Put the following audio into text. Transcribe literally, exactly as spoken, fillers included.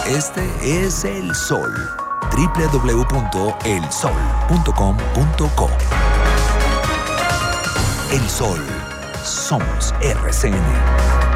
Este es El Sol. doble u doble u doble u punto el sol punto com punto co. El Sol. Somos R C N.